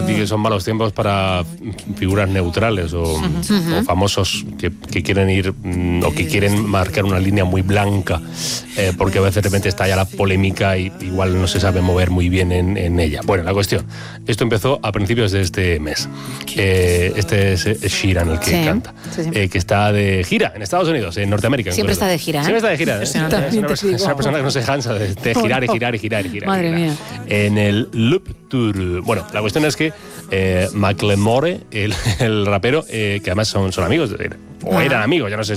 que son malos tiempos para figuras neutrales o famosos que quieren ir o que quieren marcar una línea muy blanca, porque a veces de repente está ya la polémica y igual no se sabe mover muy bien en ella. Bueno, la cuestión, esto empezó a principios de este mes. Este es Sheeran el que canta, que está de gira en Estados Unidos, en Norteamérica. Siempre está de gira, ¿eh? Siempre está de gira. Es una persona que no se cansa de girar y girar y girar y girar. Madre mía. En el Loop Tour. Bueno, la cuestión es que Macklemore, el rapero, que además son amigos, o eran amigos, ya no sé